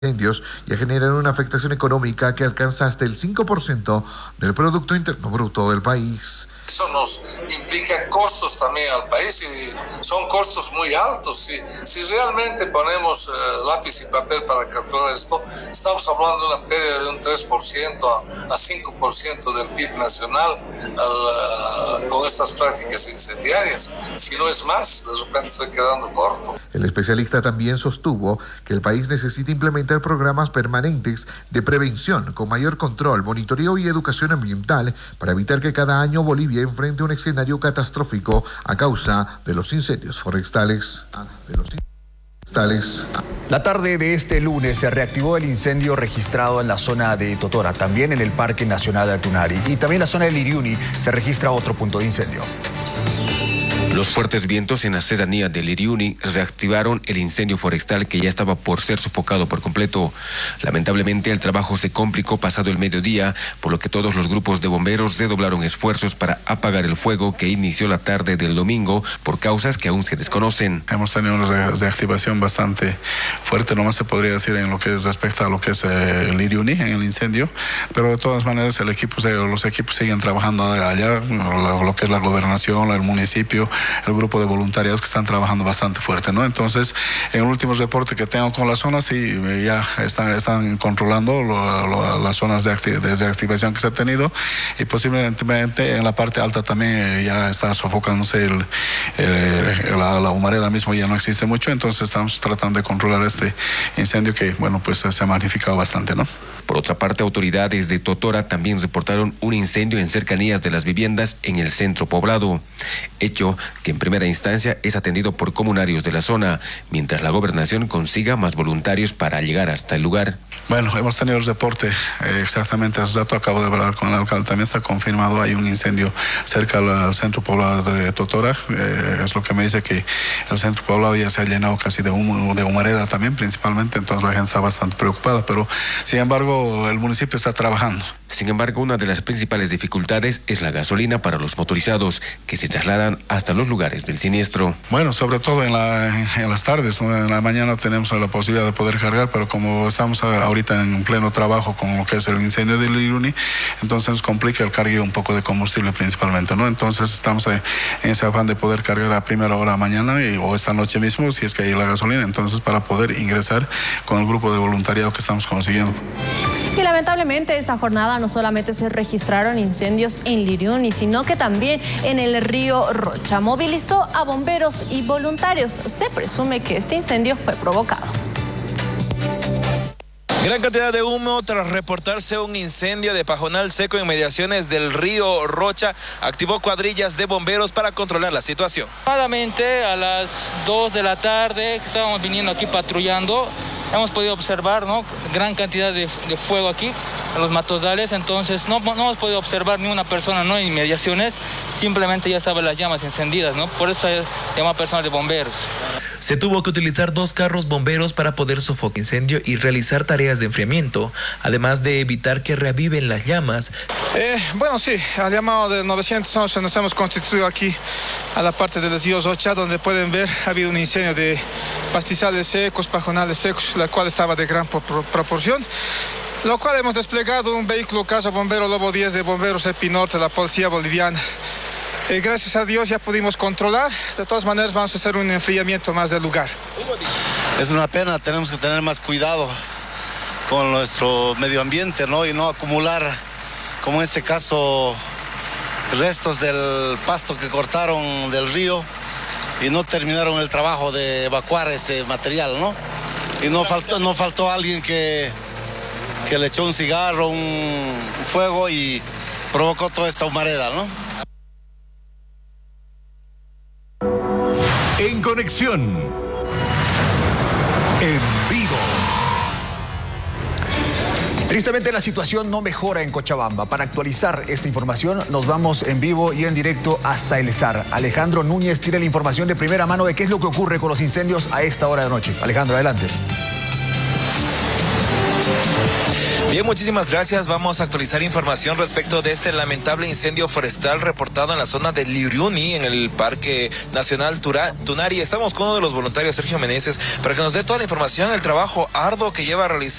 incendios ya generan una afectación económica que alcanza hasta el 5% del Producto Interno Bruto del país. Eso nos implica costos también al país y son costos muy altos. Si realmente ponemos lápiz y papel para calcular esto, estamos hablando de una pérdida de un 3% a 5% del PIB nacional con estas prácticas incendiarias. Si no es más, de repente estoy quedando corto. El especialista también sostuvo que el país necesita implementar programas permanentes de prevención con mayor control, monitoreo y educación ambiental para evitar que cada año Bolivia enfrente un escenario catastrófico a causa de los incendios forestales. La tarde de este lunes se reactivó el incendio registrado en la zona de Totora, también en el Parque Nacional de Atunari, y también en la zona de Liriuni se registra otro punto de incendio. Los fuertes vientos en la serranía de Liriuni reactivaron el incendio forestal que ya estaba por ser sofocado por completo. Lamentablemente el trabajo se complicó pasado el mediodía, por lo que todos los grupos de bomberos redoblaron esfuerzos para apagar el fuego que inició la tarde del domingo por causas que aún se desconocen. Hemos tenido una reactivación bastante fuerte, nomás se podría decir en lo que es respecto a lo que es Liriuni, en el incendio, pero de todas maneras los equipos siguen trabajando allá, lo que es la gobernación, el municipio, el grupo de voluntarios que están trabajando bastante fuerte, ¿no? Entonces, en el último reporte que tengo con la zona, sí, ya están controlando las zonas de desactivación que se ha tenido y posiblemente en la parte alta también ya está sofocándose la humareda mismo, ya no existe mucho, entonces estamos tratando de controlar este incendio que, bueno, pues se ha magnificado bastante, ¿no? Por otra parte, autoridades de Totora también reportaron un incendio en cercanías de las viviendas en el centro poblado, hecho que en primera instancia es atendido por comunarios de la zona, mientras la gobernación consiga más voluntarios para llegar hasta el lugar. Bueno, hemos tenido el reporte exactamente hace rato, acabo de hablar con el alcalde, también está confirmado, hay un incendio cerca al centro poblado de Totora, es lo que me dice que el centro poblado ya se ha llenado casi de humareda también principalmente, entonces la gente está bastante preocupada, pero sin embargo el municipio está trabajando. Sin embargo, una de las principales dificultades es la gasolina para los motorizados que se trasladan hasta los lugares del siniestro. Bueno, sobre todo en las tardes, ¿no? En la mañana tenemos la posibilidad de poder cargar, pero como estamos ahorita en pleno trabajo con lo que es el incendio de Liriuni, entonces nos complica el cargue un poco de combustible principalmente, ¿no? Entonces estamos en ese afán de poder cargar a primera hora mañana o esta noche mismo, si es que hay la gasolina, entonces para poder ingresar con el grupo de voluntariado que estamos consiguiendo. Y lamentablemente esta jornada no solamente se registraron incendios en Liriuni, sino que también en el río Rocha. Movilizó a bomberos y voluntarios. Se presume que este incendio fue provocado. Gran cantidad de humo tras reportarse un incendio de pajonal seco en inmediaciones del río Rocha. Activó cuadrillas de bomberos para controlar la situación. Aproximadamente a las 2 de la tarde, que estábamos viniendo aquí patrullando, hemos podido observar, ¿no?, gran cantidad de fuego aquí en los matozales, entonces no hemos podido observar ni una persona, ¿no?, en inmediaciones, simplemente ya estaban las llamas encendidas, ¿no? Por eso llamó a personal de bomberos. Se tuvo que utilizar 2 carros bomberos para poder sofocar el incendio y realizar tareas de enfriamiento, además de evitar que reaviven las llamas. Bueno, sí, al llamado de 911 nos hemos constituido aquí a la parte del río Rocha, donde pueden ver, ha habido un incendio de pastizales secos, pajonales secos, la cual estaba de gran proporción, lo cual hemos desplegado un vehículo Casa Bombero Lobo 10 de Bomberos Epinorte, la Policía Boliviana. Gracias a Dios ya pudimos controlar. De todas maneras vamos a hacer un enfriamiento más del lugar. Es una pena, tenemos que tener más cuidado con nuestro medio ambiente, ¿no? Y no acumular, como en este caso, restos del pasto que cortaron del río y no terminaron el trabajo de evacuar ese material, ¿no? Y no faltó alguien que le echó un cigarro, un fuego y provocó toda esta humareda, ¿no? En conexión, en vivo. Tristemente la situación no mejora en Cochabamba. Para actualizar esta información nos vamos en vivo y en directo hasta el SAR. Alejandro Núñez tiene la información de primera mano de qué es lo que ocurre con los incendios a esta hora de la noche. Alejandro, adelante. Bien, muchísimas gracias. Vamos a actualizar información respecto de este lamentable incendio forestal reportado en la zona de Liriuni, en el Parque Nacional Tunari. Estamos con uno de los voluntarios, Sergio Meneses, para que nos dé toda la información, el trabajo arduo que lleva a realizar